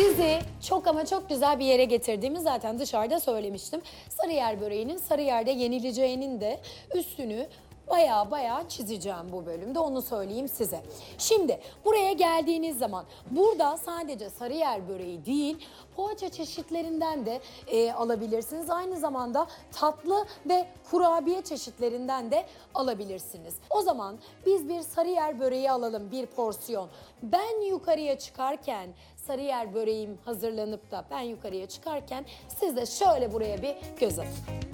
Sizi çok ama çok güzel bir yere getirdiğimi zaten dışarıda söylemiştim. Sarıyer böreğinin Sarıyer'de yenileceğinin de üstünü baya çizeceğim bu bölümde, onu söyleyeyim size. Şimdi buraya geldiğiniz zaman burada sadece Sarıyer böreği değil, poğaça çeşitlerinden de alabilirsiniz. Aynı zamanda tatlı ve kurabiye çeşitlerinden de alabilirsiniz. O zaman biz bir Sarıyer böreği alalım, bir porsiyon. Ben yukarıya çıkarken, Sarıyer böreğim hazırlanıp da ben yukarıya çıkarken siz de şöyle buraya bir göz atın.